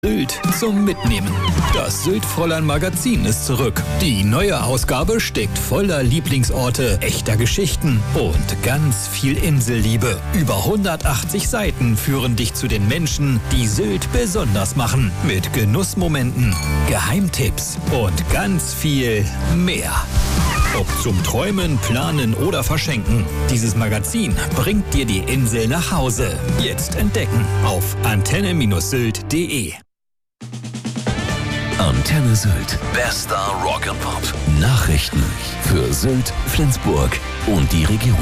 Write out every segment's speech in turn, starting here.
Sylt zum Mitnehmen. Das Sylt-Fräulein-Magazin ist zurück. Die neue Ausgabe steckt voller Lieblingsorte, echter Geschichten und ganz viel Inselliebe. Über 180 Seiten führen dich zu den Menschen, die Sylt besonders machen. Mit Genussmomenten, Geheimtipps und ganz viel mehr. Ob zum Träumen, Planen oder Verschenken. Dieses Magazin bringt dir die Insel nach Hause. Jetzt entdecken auf antenne-sylt.de. Antenne Sylt. Bester Rock'n'Pop. Nachrichten für Sylt, Flensburg und die Region.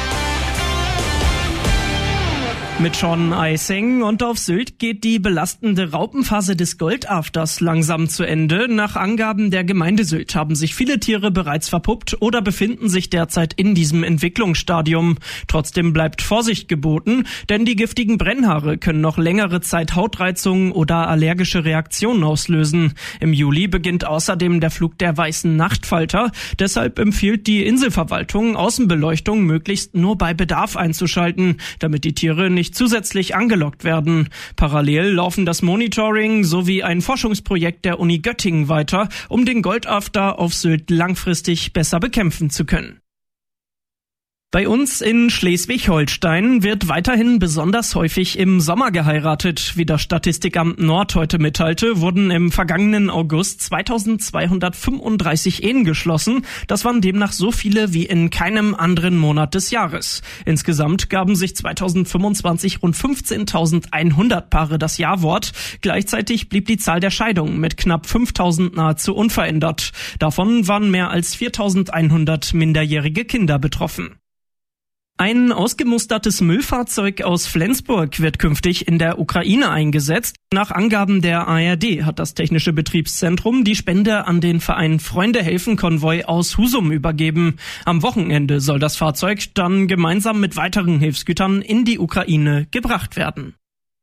Mit Sean Eising und auf Sylt geht die belastende Raupenphase des Goldafters langsam zu Ende. Nach Angaben der Gemeinde Sylt haben sich viele Tiere bereits verpuppt oder befinden sich derzeit in diesem Entwicklungsstadium. Trotzdem bleibt Vorsicht geboten, denn die giftigen Brennhaare können noch längere Zeit Hautreizungen oder allergische Reaktionen auslösen. Im Juli beginnt außerdem der Flug der weißen Nachtfalter. Deshalb empfiehlt die Inselverwaltung, Außenbeleuchtung möglichst nur bei Bedarf einzuschalten, damit die Tiere nicht zusätzlich angelockt werden. Parallel laufen das Monitoring sowie ein Forschungsprojekt der Uni Göttingen weiter, um den Goldafter auf Sylt langfristig besser bekämpfen zu können. Bei uns in Schleswig-Holstein wird weiterhin besonders häufig im Sommer geheiratet. Wie das Statistikamt Nord heute mitteilte, wurden im vergangenen August 2235 Ehen geschlossen. Das waren demnach so viele wie in keinem anderen Monat des Jahres. Insgesamt gaben sich 2025 rund 15.100 Paare das Ja-Wort. Gleichzeitig blieb die Zahl der Scheidungen mit knapp 5.000 nahezu unverändert. Davon waren mehr als 4.100 minderjährige Kinder betroffen. Ein ausgemustertes Müllfahrzeug aus Flensburg wird künftig in der Ukraine eingesetzt. Nach Angaben der ARD hat das Technische Betriebszentrum die Spende an den Verein Freunde helfen Konvoi aus Husum übergeben. Am Wochenende soll das Fahrzeug dann gemeinsam mit weiteren Hilfsgütern in die Ukraine gebracht werden.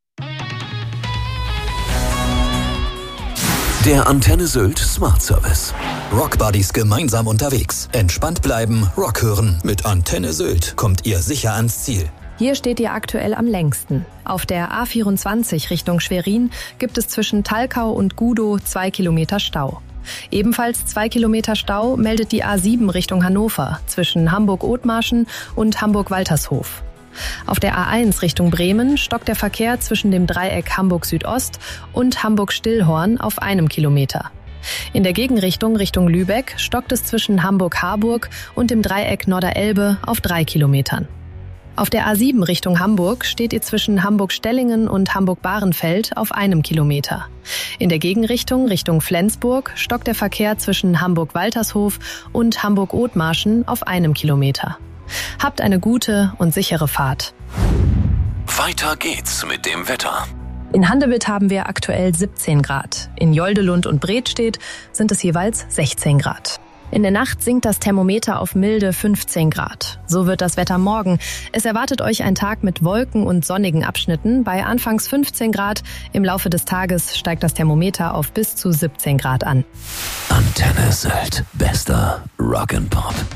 Der Antenne Sylt Smart Service. Rockbuddies gemeinsam unterwegs. Entspannt bleiben, Rock hören. Mit Antenne Sylt kommt ihr sicher ans Ziel. Hier steht ihr aktuell am längsten. Auf der A24 Richtung Schwerin gibt es zwischen Talkau und Gudow 2 Kilometer Stau. Ebenfalls 2 Kilometer Stau meldet die A7 Richtung Hannover zwischen Hamburg-Othmarschen und Hamburg-Waltershof. Auf der A1 Richtung Bremen stockt der Verkehr zwischen dem Dreieck Hamburg-Südost und Hamburg-Stillhorn auf 1 Kilometer. In der Gegenrichtung Richtung Lübeck stockt es zwischen Hamburg-Harburg und dem Dreieck Norderelbe auf 3 Kilometern. Auf der A7 Richtung Hamburg steht ihr zwischen Hamburg-Stellingen und Hamburg-Bahrenfeld auf 1 Kilometer. In der Gegenrichtung Richtung Flensburg stockt der Verkehr zwischen Hamburg-Waltershof und Hamburg-Othmarschen auf 1 Kilometer. Habt eine gute und sichere Fahrt. Weiter geht's mit dem Wetter. In Handewitt haben wir aktuell 17 Grad. In Joldelund und Bredstedt sind es jeweils 16 Grad. In der Nacht sinkt das Thermometer auf milde 15 Grad. So wird das Wetter morgen. Es erwartet euch ein Tag mit Wolken und sonnigen Abschnitten bei anfangs 15 Grad. Im Laufe des Tages steigt das Thermometer auf bis zu 17 Grad an. Antenne Sylt. Bester Rock'n'Pop.